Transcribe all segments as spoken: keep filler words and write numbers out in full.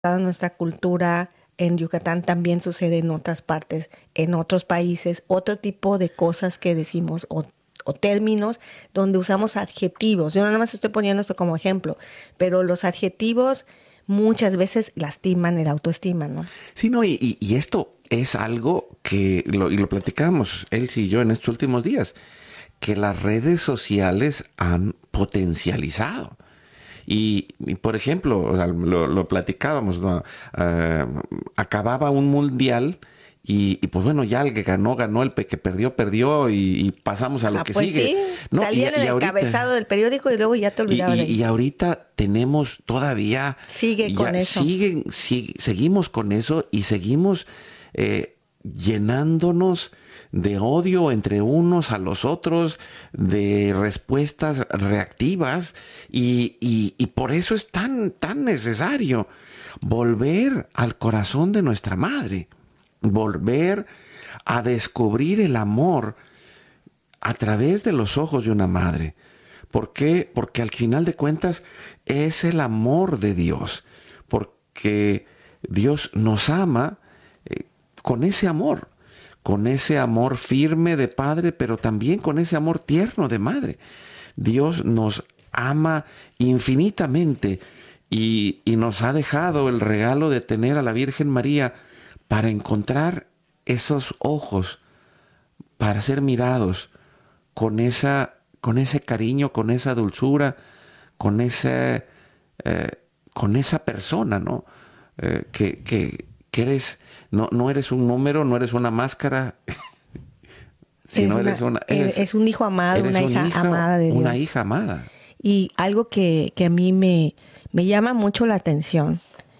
en nuestra cultura, en Yucatán también sucede en otras partes, en otros países, otro tipo de cosas que decimos o, o términos donde usamos adjetivos. Yo nada más estoy poniendo esto como ejemplo, pero los adjetivos muchas veces lastiman el autoestima, ¿no? Sí, no, y, y, y esto es algo que, lo, y lo platicamos, él y yo en estos últimos días, que las redes sociales han potencializado. Y, y por ejemplo, o sea, lo, lo platicábamos, ¿no? Uh, acababa un mundial y, y pues bueno, ya el que ganó, ganó, el que perdió, perdió y, y pasamos a lo ah, que pues sigue. Sí, No, salía y, en y el ahorita, encabezado del periódico y luego ya te y, olvidabas y, de y él. ahorita tenemos todavía, Sigue ya con eso. siguen, sig, seguimos con eso y seguimos eh, llenándonos de odio entre unos a los otros, de respuestas reactivas y, y, y por eso es tan, tan necesario volver al corazón de nuestra madre, volver a descubrir el amor a través de los ojos de una madre. ¿Por qué? Porque al final de cuentas es el amor de Dios, porque Dios nos ama eh, con ese amor, con ese amor firme de padre, pero también con ese amor tierno de madre. Dios nos ama infinitamente y, y nos ha dejado el regalo de tener a la Virgen María para encontrar esos ojos, para ser mirados con esa, con ese cariño, con esa dulzura, con ese, eh, con esa persona, ¿no? Eh, que, que, que eres, no, no eres un número, no eres una máscara, Eres sino una, eres una, eres, eres, es un hijo amado, eres una una hija hija, amada de una Dios. hija amada. Y algo que, que a mí me, me llama mucho la atención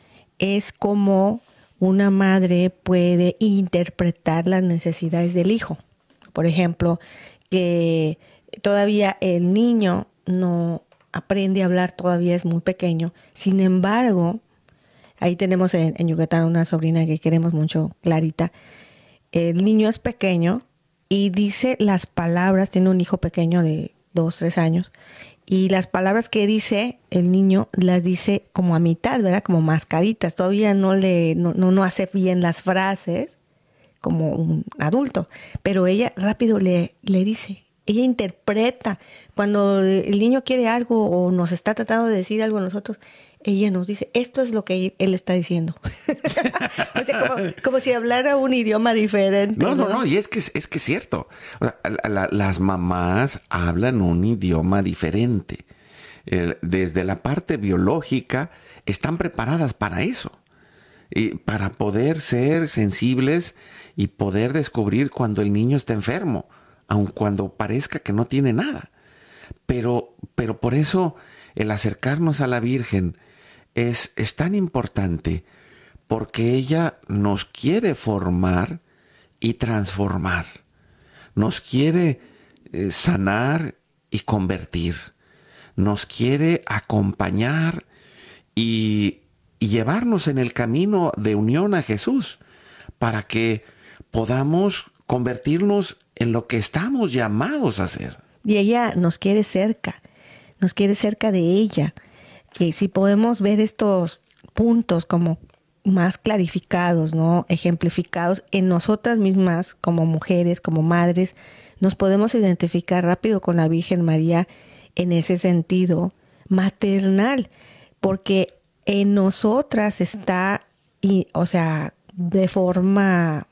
es cómo una madre puede interpretar las necesidades del hijo. Por ejemplo, que todavía el niño no aprende a hablar, todavía es muy pequeño. Sin embargo, ahí tenemos en, en Yucatán una sobrina que queremos mucho, Clarita. El niño es pequeño y dice las palabras, tiene un hijo pequeño de dos, tres años, y las palabras que dice el niño las dice como a mitad, ¿verdad? Como mascaditas. Todavía no le no, no, no hace bien las frases como un adulto, pero ella rápido le, le dice, ella interpreta. Cuando el niño quiere algo o nos está tratando de decir algo a nosotros, ella nos dice, esto es lo que él está diciendo. O sea, como, como si hablara un idioma diferente. No, no, ¿no? no, y es que es que es cierto. O sea, la, la, las mamás hablan un idioma diferente. Eh, desde la parte biológica están preparadas para eso. Y para poder ser sensibles y poder descubrir cuando el niño está enfermo, aun cuando parezca que no tiene nada. Pero, pero por eso el acercarnos a la Virgen es, es tan importante, porque ella nos quiere formar y transformar. Nos quiere eh, sanar y convertir. Nos quiere acompañar y y llevarnos en el camino de unión a Jesús para que podamos convertirnos en lo que estamos llamados a ser. Y ella nos quiere cerca, nos quiere cerca de ella. Y si podemos ver estos puntos como más clarificados, ¿no? Ejemplificados en nosotras mismas como mujeres, como madres, nos podemos identificar rápido con la Virgen María en ese sentido maternal, porque en nosotras está, y, o sea, de forma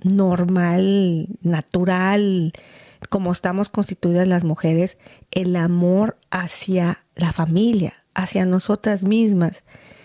normal, natural, como estamos constituidas las mujeres, el amor hacia la familia, hacia nosotras mismas.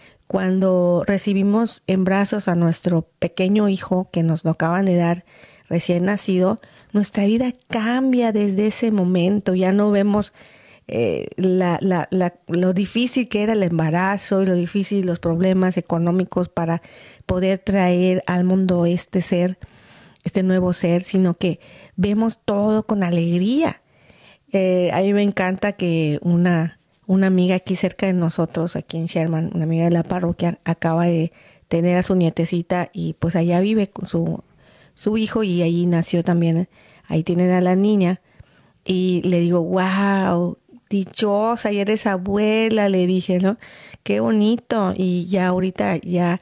Cuando recibimos en brazos a nuestro pequeño hijo que nos lo acaban de dar recién nacido, nuestra vida cambia desde ese momento. Ya no vemos Eh, la, la, la, lo difícil que era el embarazo y lo difícil, los problemas económicos para poder traer al mundo este ser, este nuevo ser, sino que vemos todo con alegría. Eh, a mí me encanta que una, una amiga aquí cerca de nosotros, aquí en Sherman, una amiga de la parroquia, acaba de tener a su nietecita y pues allá vive con su, su hijo y allí nació también, ahí tienen a la niña y le digo, wow, dichosa, ya eres abuela, le dije, ¿no? Qué bonito. Y ya ahorita ya